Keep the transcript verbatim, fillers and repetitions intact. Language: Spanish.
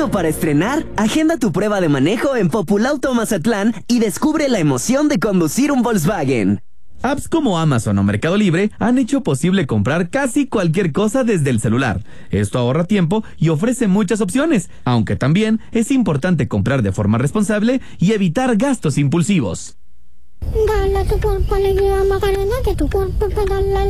¿Listo para estrenar? Agenda tu prueba de manejo en Populauto Mazatlán y descubre la emoción de conducir un Volkswagen. Apps como Amazon o Mercado Libre han hecho posible comprar casi cualquier cosa desde el celular. Esto ahorra tiempo y ofrece muchas opciones, aunque también es importante comprar de forma responsable y evitar gastos impulsivos. Dale a tu cuerpo alegría, Macarena, que tu cuerpo pedala.